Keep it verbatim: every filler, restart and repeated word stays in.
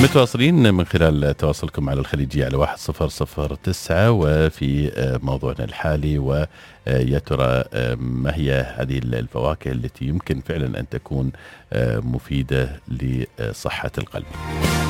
متواصلين من خلال تواصلكم على الخليجية على واحد صفر صفر تسعة، وفي موضوعنا الحالي ويا ترى ما هي هذه الفواكه التي يمكن فعلا أن تكون مفيدة لصحة القلب.